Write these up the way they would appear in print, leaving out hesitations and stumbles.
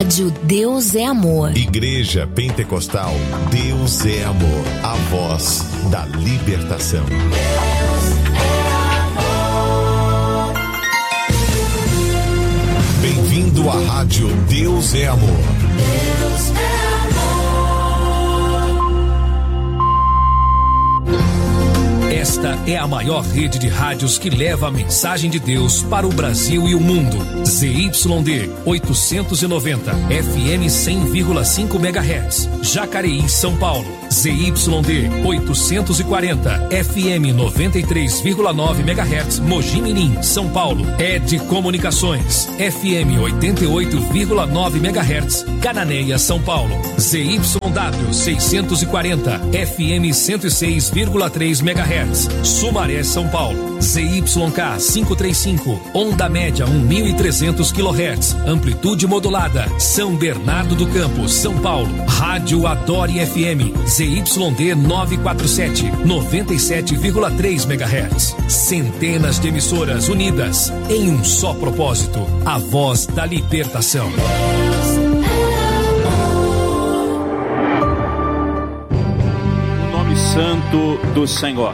Rádio Deus é Amor. Igreja Pentecostal Deus é Amor. A voz da libertação. Deus é amor. Bem-vindo à Rádio Deus é Amor. Deus é Esta é a maior rede de rádios que leva a mensagem de Deus para o Brasil e o mundo. ZYD 890, FM 100,5 MHz, Jacareí, São Paulo. ZYD 840, FM 93,9 MHz, Mogi Mirim, São Paulo. ED Comunicações, FM 88,9 MHz, Cananéia, São Paulo. ZYW 640, FM 106,3 MHz, Sumaré, São Paulo. ZYK 535, onda média 1.300 kHz, amplitude modulada, São Bernardo do Campo, São Paulo. Rádio Adore FM, ZYD 947, 97,3 MHz. Centenas de emissoras unidas em um só propósito, a voz da libertação. O nome santo do Senhor.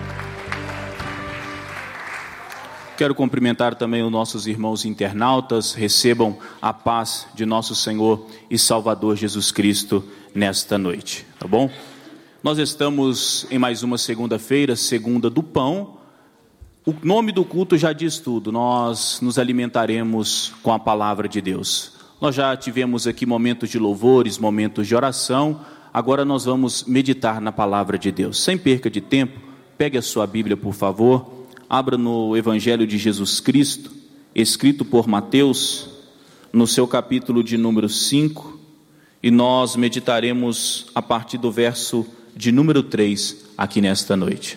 Quero cumprimentar também os nossos irmãos internautas. Recebam a paz de nosso Senhor e Salvador Jesus Cristo nesta noite, tá bom? Nós estamos em mais uma segunda-feira, segunda do pão. O nome do culto já diz tudo. Nós nos alimentaremos com a palavra de Deus. Nós já tivemos aqui momentos de louvores, momentos de oração. Agora nós vamos meditar na palavra de Deus. Sem perca de tempo, pegue a sua Bíblia, por favor. Abra no Evangelho de Jesus Cristo, escrito por Mateus, no seu capítulo de número 5, e nós meditaremos a partir do verso de número 3 aqui nesta noite.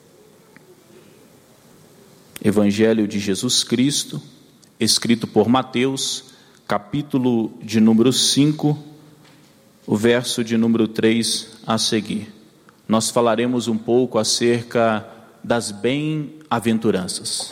Evangelho de Jesus Cristo, escrito por Mateus, capítulo de número 5, o verso de número 3 a seguir. Nós falaremos um pouco acerca das bem-aventuranças.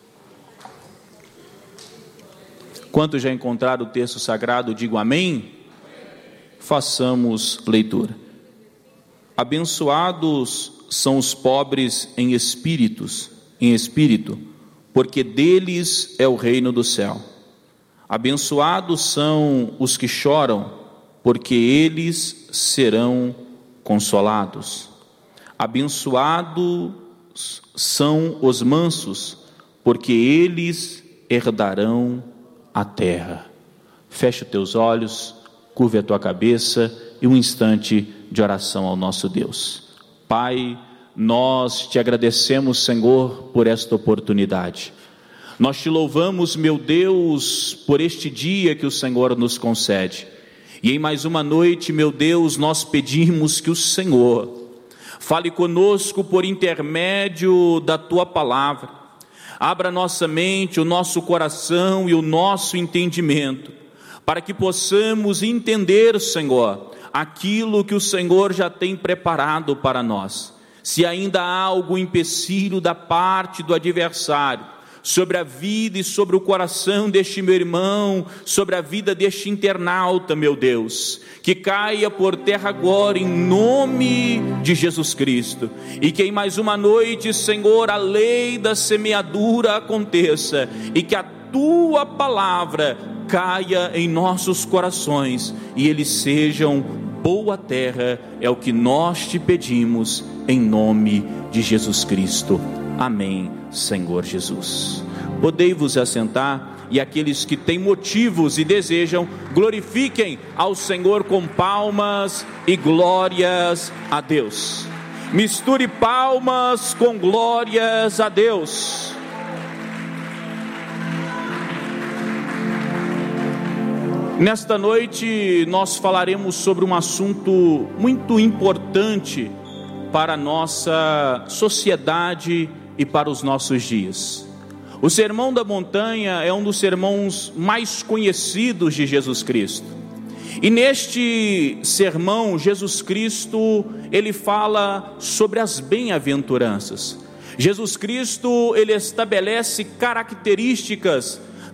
Quantos já encontraram o texto sagrado, digo amém? Façamos leitura. Abençoados são os pobres em espírito, porque deles é o reino do céu. Abençoados são os que choram, porque eles serão consolados. Abençoados são os mansos, porque eles herdarão a terra. Feche os teus olhos, curve a tua cabeça e um instante de oração ao nosso Deus. Pai, nós te agradecemos, Senhor, por esta oportunidade. Nós te louvamos, meu Deus, por este dia que o Senhor nos concede. E em mais uma noite, meu Deus, nós pedimos que o Senhor fale conosco por intermédio da tua palavra. Abra nossa mente, o nosso coração e o nosso entendimento, para que possamos entender, Senhor, aquilo que o Senhor já tem preparado para nós. Se ainda há algum empecilho da parte do adversário sobre a vida e sobre o coração deste meu irmão, sobre a vida deste internauta, meu Deus, que caia por terra agora em nome de Jesus Cristo, e que em mais uma noite, Senhor, a lei da semeadura aconteça, e que a tua palavra caia em nossos corações, e eles sejam boa terra, é o que nós te pedimos, em nome de Jesus Cristo. Amém, Senhor Jesus. Podei-vos assentar, e aqueles que têm motivos e desejam, glorifiquem ao Senhor com palmas e glórias a Deus. Misture palmas com glórias a Deus. Nesta noite nós falaremos sobre um assunto muito importante para a nossa sociedade e para os nossos dias. O Sermão da Montanha é um dos sermões mais conhecidos de Jesus Cristo. E neste sermão, Jesus Cristo, ele fala sobre as bem-aventuranças. Jesus Cristo, ele estabelece características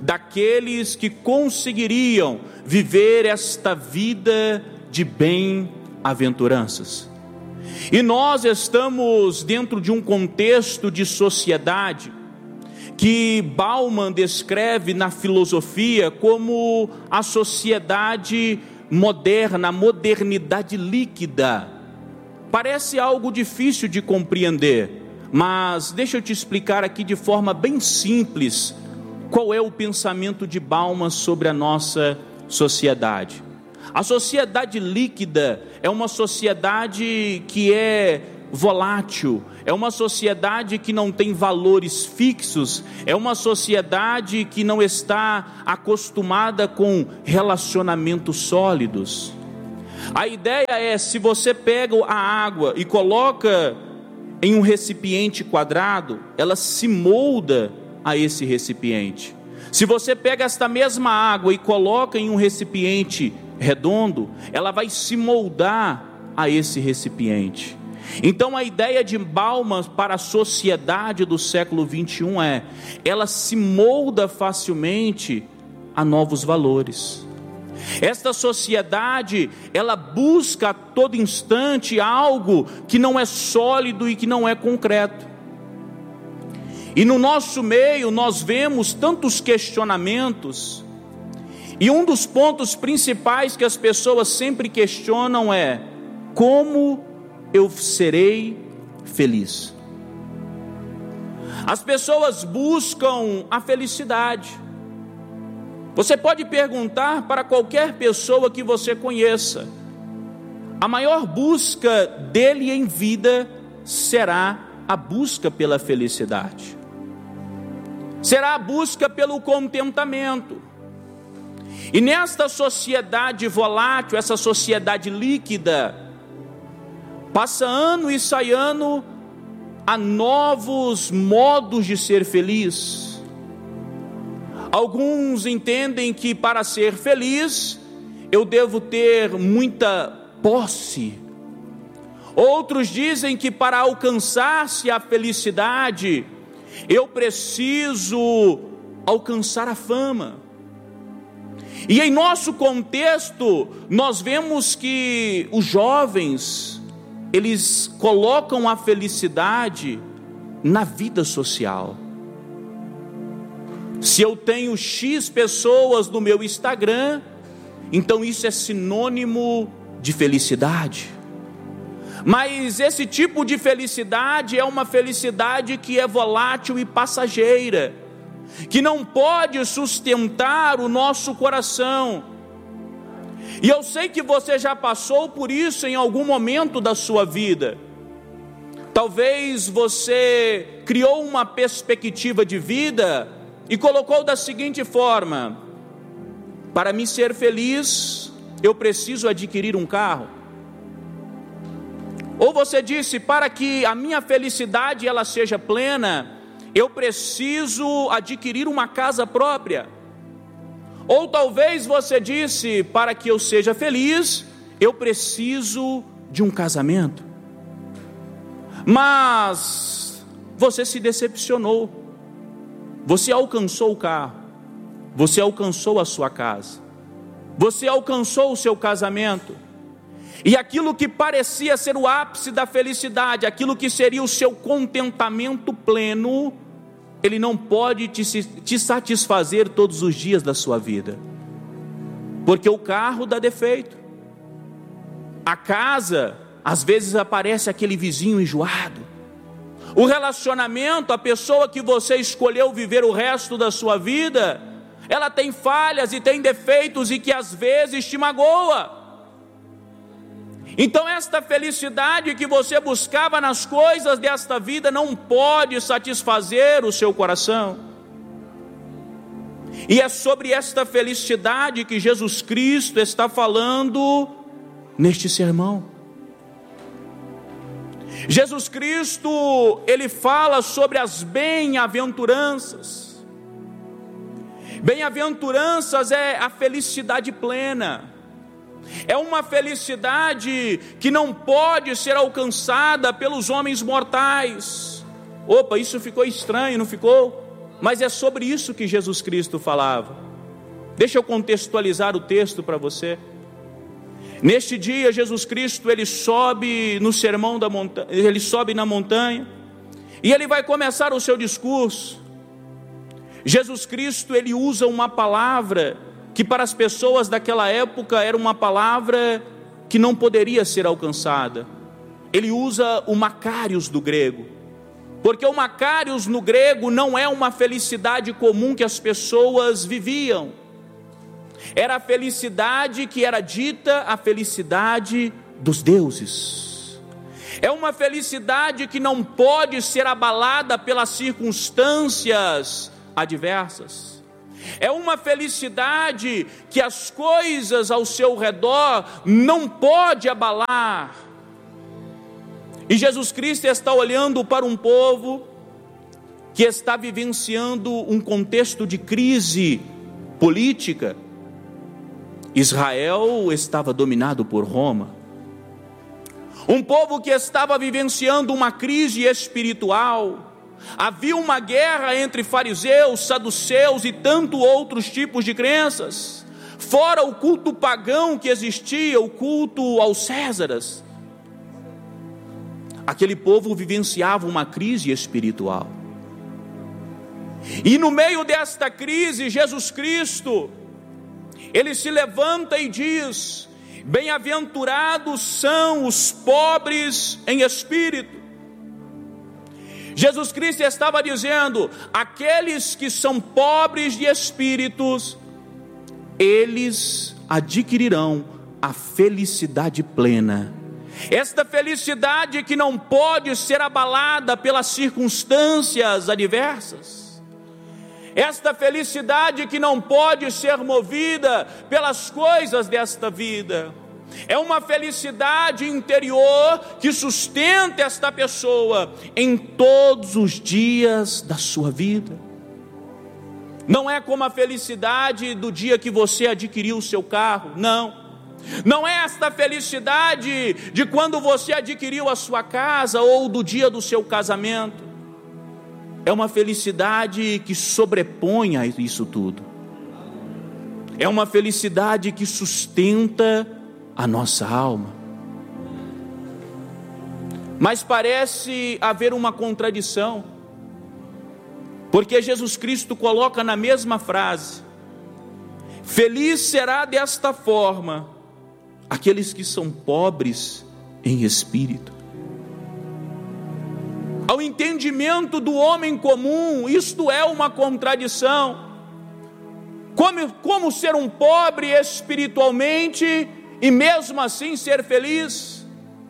daqueles que conseguiriam viver esta vida de bem-aventuranças. E nós estamos dentro de um contexto de sociedade que Bauman descreve na filosofia como a sociedade moderna, a modernidade líquida. Parece algo difícil de compreender, mas deixa eu te explicar aqui de forma bem simples qual é o pensamento de Bauman sobre a nossa sociedade. A sociedade líquida é uma sociedade que é volátil, é uma sociedade que não tem valores fixos, é uma sociedade que não está acostumada com relacionamentos sólidos. A ideia é, se você pega a água e coloca em um recipiente quadrado, ela se molda a esse recipiente. Se você pega esta mesma água e coloca em um recipiente redondo, ela vai se moldar a esse recipiente. Então a ideia de Bauman para a sociedade do século 21 é, ela se molda facilmente a novos valores. Esta sociedade, ela busca a todo instante algo que não é sólido e que não é concreto. E no nosso meio nós vemos tantos questionamentos, e um dos pontos principais que as pessoas sempre questionam é: como eu serei feliz? As pessoas buscam a felicidade. Você pode perguntar para qualquer pessoa que você conheça, a maior busca dele em vida será a busca pela felicidade, será a busca pelo contentamento. E nesta sociedade volátil, essa sociedade líquida, passa ano e sai ano a novos modos de ser feliz. Alguns entendem que para ser feliz eu devo ter muita posse. Outros dizem que para alcançar-se a felicidade eu preciso alcançar a fama. E em nosso contexto nós vemos que os jovens, eles colocam a felicidade na vida social. Se eu tenho X pessoas no meu Instagram, então isso é sinônimo de felicidade. Mas esse tipo de felicidade é uma felicidade que é volátil e passageira, que não pode sustentar o nosso coração. E eu sei que você já passou por isso em algum momento da sua vida. Talvez você criou uma perspectiva de vida e colocou da seguinte forma: para me ser feliz, eu preciso adquirir um carro. Ou você disse: para que a minha felicidade ela seja plena, eu preciso adquirir uma casa própria. Ou talvez você disse: para que eu seja feliz, eu preciso de um casamento. Mas você se decepcionou. Você alcançou o carro, você alcançou a sua casa, você alcançou o seu casamento, e aquilo que parecia ser o ápice da felicidade, aquilo que seria o seu contentamento pleno, ele não pode te satisfazer todos os dias da sua vida, porque o carro dá defeito, a casa, às vezes aparece aquele vizinho enjoado, o relacionamento, a pessoa que você escolheu viver o resto da sua vida, ela tem falhas e tem defeitos e que às vezes te magoa. Então esta felicidade que você buscava nas coisas desta vida não pode satisfazer o seu coração. E é sobre esta felicidade que Jesus Cristo está falando neste sermão. Jesus Cristo, ele fala sobre as bem-aventuranças. Bem-aventuranças é a felicidade plena. É uma felicidade que não pode ser alcançada pelos homens mortais. Opa, isso ficou estranho, não ficou? mas é sobre isso que Jesus Cristo falava. Deixa eu contextualizar o texto para você. Neste dia, Jesus Cristo, ele sobe no sermão da montanha, ele sobe na montanha, e ele vai começar o seu discurso. Jesus Cristo, ele usa uma palavra que para as pessoas daquela época era uma palavra que não poderia ser alcançada. Ele usa o Makarios do grego, porque o Makarios no grego não é uma felicidade comum que as pessoas viviam. Era a felicidade que era dita a felicidade dos deuses. É uma felicidade que não pode ser abalada pelas circunstâncias adversas. É uma felicidade que as coisas ao seu redor não pode abalar. E Jesus Cristo está olhando para um povo que está vivenciando um contexto de crise política. Israel estava dominado por Roma. Um povo que estava vivenciando uma crise espiritual. Havia uma guerra entre fariseus, saduceus e tanto outros tipos de crenças. Fora o culto pagão que existia, o culto aos Césares. Aquele povo vivenciava uma crise espiritual. E no meio desta crise, Jesus Cristo, ele se levanta e diz: bem-aventurados são os pobres em espírito. Jesus Cristo estava dizendo: aqueles que são pobres de espíritos, eles adquirirão a felicidade plena. Esta felicidade que não pode ser abalada pelas circunstâncias adversas. Esta felicidade que não pode ser movida pelas coisas desta vida. É uma felicidade interior que sustenta esta pessoa em todos os dias da sua vida. Não é como a felicidade do dia que você adquiriu o seu carro, não. Não é esta felicidade de quando você adquiriu a sua casa ou do dia do seu casamento. É uma felicidade que sobrepõe a isso tudo. É uma felicidade que sustenta a nossa alma. Mas parece haver uma contradição, porque Jesus Cristo coloca na mesma frase: feliz será desta forma aqueles que são pobres em espírito. Ao entendimento do homem comum, isto é uma contradição. Como ser um pobre espiritualmente e mesmo assim ser feliz?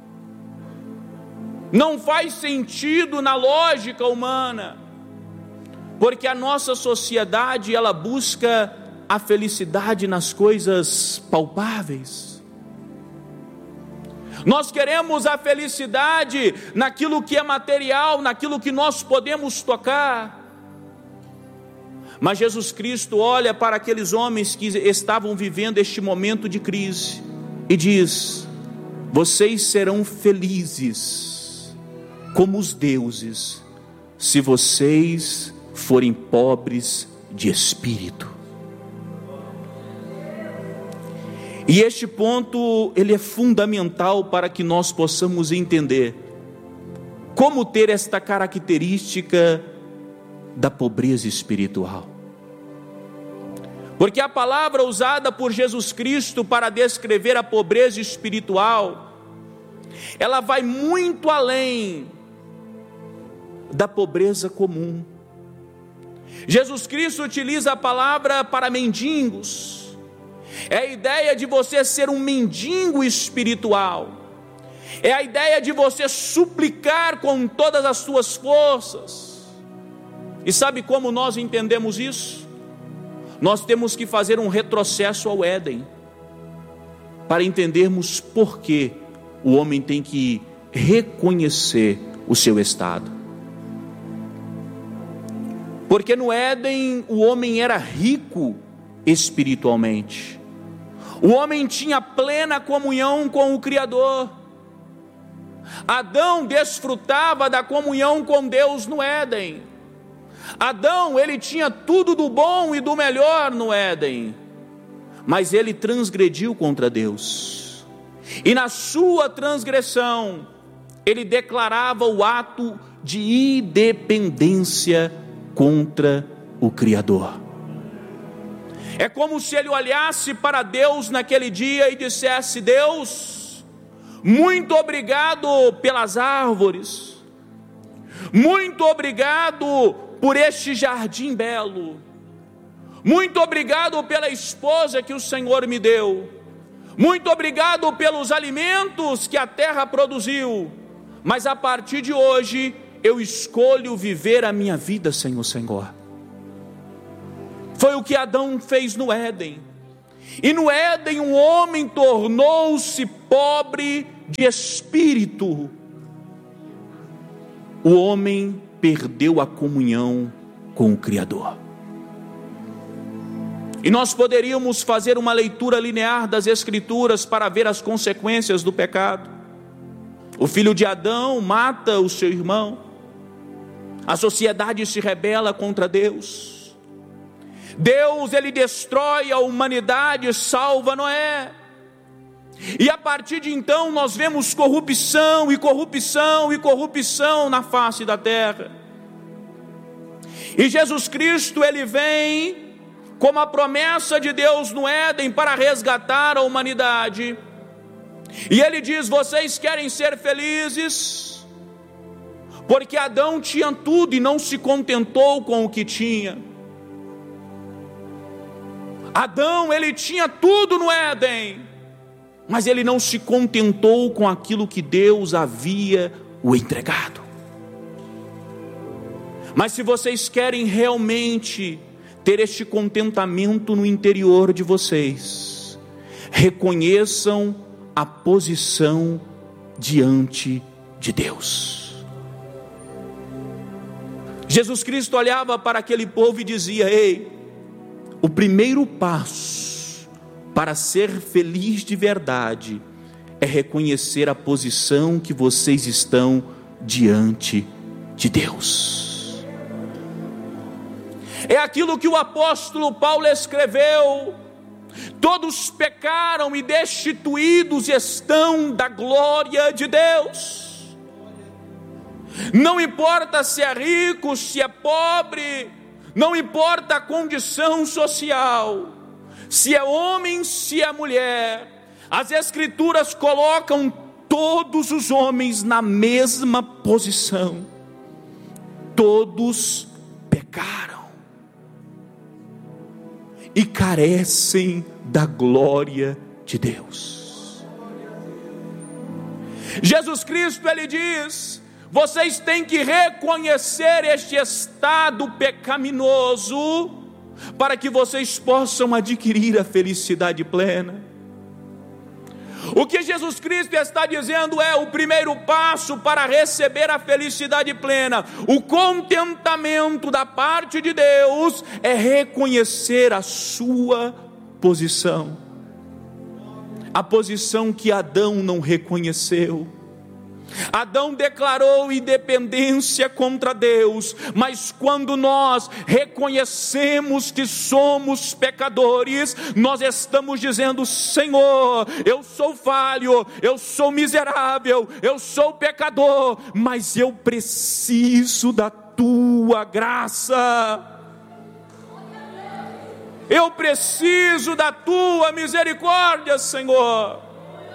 Não faz sentido na lógica humana, porque a nossa sociedade, ela busca a felicidade nas coisas palpáveis. Nós queremos a felicidade naquilo que é material, naquilo que nós podemos tocar. Mas Jesus Cristo olha para aqueles homens que estavam vivendo este momento de crise e diz: vocês serão felizes como os deuses, se vocês forem pobres de espírito. E este ponto, ele é fundamental para que nós possamos entender como ter esta característica da pobreza espiritual. Porque a palavra usada por Jesus Cristo para descrever a pobreza espiritual, ela vai muito além da pobreza comum. Jesus Cristo utiliza a palavra para mendigos. É a ideia de você ser um mendigo espiritual. É a ideia de você suplicar com todas as suas forças. E sabe como nós entendemos isso? Nós temos que fazer um retrocesso ao Éden, para entendermos por que o homem tem que reconhecer o seu estado. Porque no Éden o homem era rico espiritualmente. O homem tinha plena comunhão com o Criador. Adão desfrutava da comunhão com Deus no Éden. Adão, ele tinha tudo do bom e do melhor no Éden, mas ele transgrediu contra Deus, e na sua transgressão, ele declarava o ato de independência contra o Criador. É como se ele olhasse para Deus naquele dia e dissesse: Deus, muito obrigado pelas árvores, muito obrigado por este jardim belo, muito obrigado pela esposa que o Senhor me deu, muito obrigado pelos alimentos que a terra produziu, mas a partir de hoje eu escolho viver a minha vida sem o Senhor. Foi o que Adão fez no Éden. E no Éden um homem tornou-se pobre de espírito. O homem perdeu a comunhão com o Criador. E nós poderíamos fazer uma leitura linear das Escrituras para ver as consequências do pecado. O filho de Adão mata o seu irmão. A sociedade se rebela contra Deus. Deus, ele destrói a humanidade, salva Noé. E a partir de então nós vemos corrupção e corrupção e corrupção na face da terra. E Jesus Cristo, ele vem como a promessa de Deus no Éden para resgatar a humanidade. E ele diz: vocês querem ser felizes? Porque Adão tinha tudo e não se contentou com o que tinha. Adão, ele tinha tudo no Éden, mas ele não se contentou com aquilo que Deus havia o entregado. Mas se vocês querem realmente ter este contentamento no interior de vocês, reconheçam a posição diante de Deus. Jesus Cristo olhava para aquele povo e dizia: ei, o primeiro passo para ser feliz de verdade é reconhecer a posição que vocês estão diante de Deus. É aquilo que o apóstolo Paulo escreveu: todos pecaram e destituídos estão da glória de Deus. Não importa se é rico, se é pobre, não importa a condição social, se é homem, se é mulher, as Escrituras colocam todos os homens na mesma posição. Todos pecaram e carecem da glória de Deus. Jesus Cristo, ele diz: vocês têm que reconhecer este estado pecaminoso para que vocês possam adquirir a felicidade plena. O que Jesus Cristo está dizendo é: o primeiro passo para receber a felicidade plena, o contentamento da parte de Deus, é reconhecer a sua posição. A posição que Adão não reconheceu. Adão declarou independência contra Deus, mas quando nós reconhecemos que somos pecadores, nós estamos dizendo: Senhor, eu sou falho, eu sou miserável, eu sou pecador, mas eu preciso da tua graça. Eu preciso da tua misericórdia, Senhor.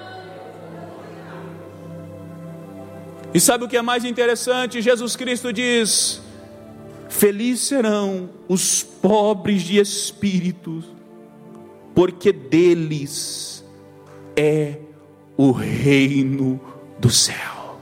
E sabe o que é mais interessante? Jesus Cristo diz: felizes serão os pobres de espírito, porque deles é o reino do céu.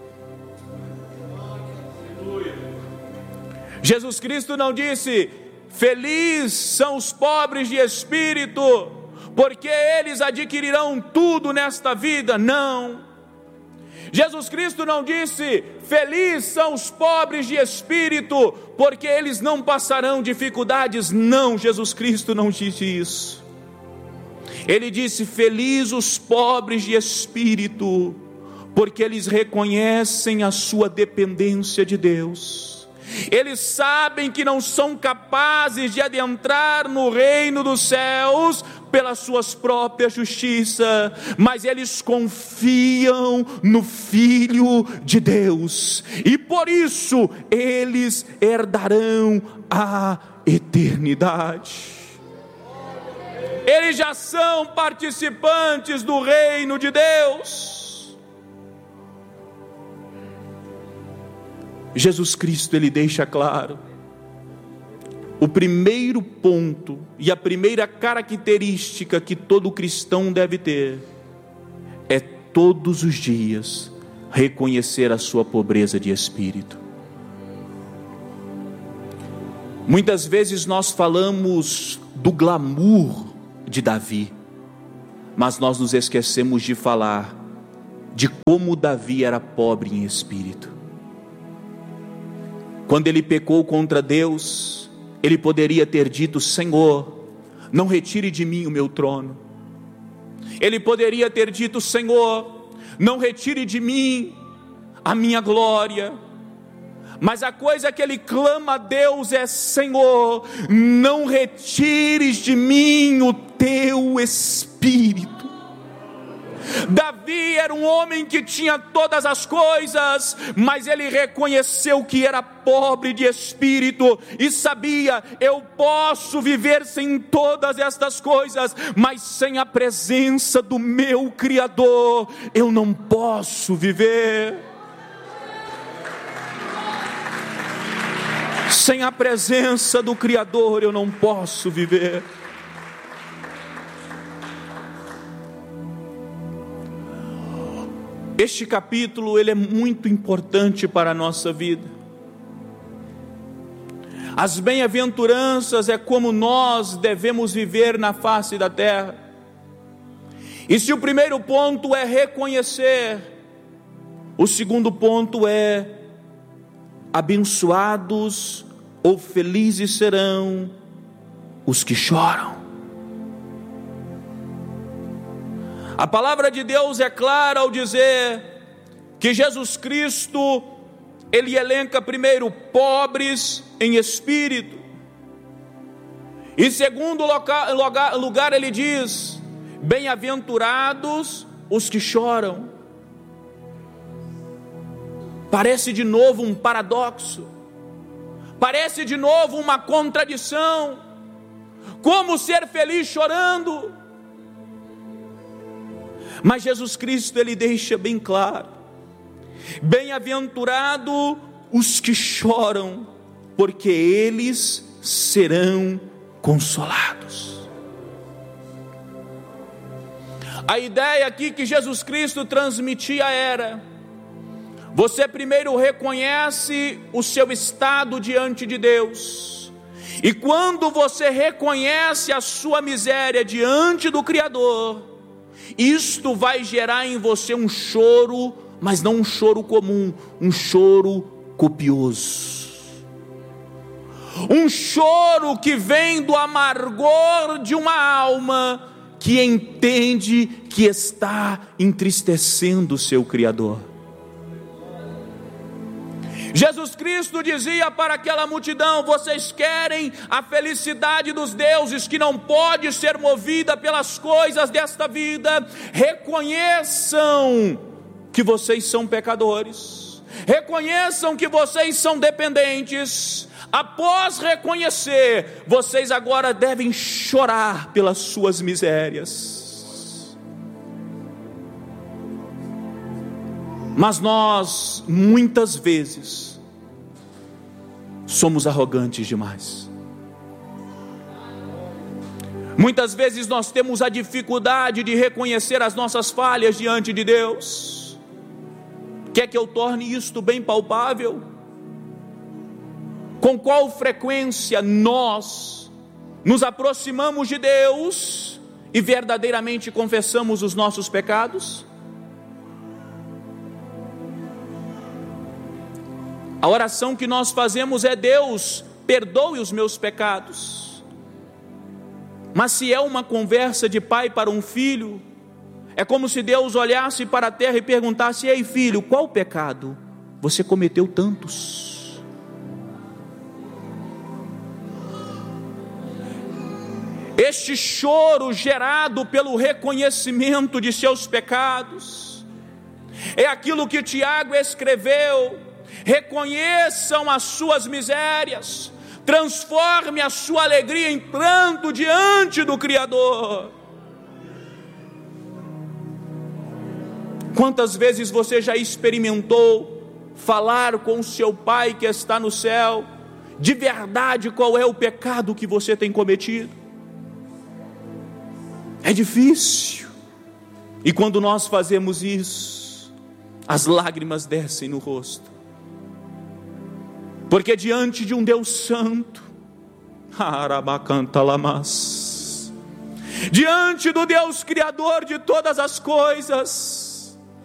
Jesus Cristo não disse: felizes são os pobres de espírito, porque eles adquirirão tudo nesta vida. Não. Jesus Cristo não disse: felizes são os pobres de espírito, porque eles não passarão dificuldades. Não, Jesus Cristo não disse isso. Ele disse: felizes os pobres de espírito, porque eles reconhecem a sua dependência de Deus. Eles sabem que não são capazes de adentrar no reino dos céus pelas suas próprias justiças, mas eles confiam no Filho de Deus, e por isso eles herdarão a eternidade. Eles já são participantes do reino de Deus. Jesus Cristo, ele deixa claro, o primeiro ponto e a primeira característica que todo cristão deve ter, é todos os dias reconhecer a sua pobreza de espírito. Muitas vezes nós falamos do glamour de Davi, mas nós nos esquecemos de falar de como Davi era pobre em espírito. Quando ele pecou contra Deus, ele poderia ter dito: Senhor, não retire de mim o meu trono. Ele poderia ter dito: Senhor, não retire de mim a minha glória. Mas a coisa que ele clama a Deus é: Senhor, não retires de mim o teu espírito. Davi era um homem que tinha todas as coisas, mas ele reconheceu que era pobre de espírito e sabia: eu posso viver sem todas estas coisas, mas sem a presença do meu Criador eu não posso viver. Sem a presença do Criador eu não posso viver. Este capítulo, ele é muito importante para a nossa vida. As bem-aventuranças é como nós devemos viver na face da terra. E se o primeiro ponto é reconhecer, o segundo ponto é: abençoados ou felizes serão os que choram. A palavra de Deus é clara ao dizer que Jesus Cristo, ele elenca primeiro pobres em espírito, e segundo lugar ele diz: bem-aventurados os que choram. Parece de novo um paradoxo, parece de novo uma contradição. Como ser feliz chorando? Mas Jesus Cristo, ele deixa bem claro: bem-aventurado os que choram, porque eles serão consolados. A ideia aqui que Jesus Cristo transmitia era: você primeiro reconhece o seu estado diante de Deus, e quando você reconhece a sua miséria diante do Criador, isto vai gerar em você um choro, mas não um choro comum, um choro copioso. Um choro que vem do amargor de uma alma que entende que está entristecendo o seu Criador. Jesus Cristo dizia para aquela multidão: vocês querem a felicidade dos deuses, que não pode ser movida pelas coisas desta vida? Reconheçam que vocês são pecadores, reconheçam que vocês são dependentes. Após reconhecer, vocês agora devem chorar pelas suas misérias. Mas nós, muitas vezes, somos arrogantes demais. Muitas vezes nós temos a dificuldade de reconhecer as nossas falhas diante de Deus. Quer que eu torne isto bem palpável? Com qual frequência nós nos aproximamos de Deus e verdadeiramente confessamos os nossos pecados? A oração que nós fazemos é: Deus, perdoe os meus pecados. Mas se é uma conversa de pai para um filho, é como se Deus olhasse para a terra e perguntasse: ei filho, qual pecado? Você cometeu tantos. este choro gerado pelo reconhecimento de seus pecados. É aquilo que Tiago escreveu: reconheçam as suas misérias, transforme a sua alegria em pranto diante do Criador. Quantas vezes você já experimentou falar com o seu Pai que está no céu, de verdade, qual é o pecado que você tem cometido? É difícil, e quando nós fazemos isso, as lágrimas descem no rosto, porque diante de um Deus santo, diante do Deus Criador de todas as coisas,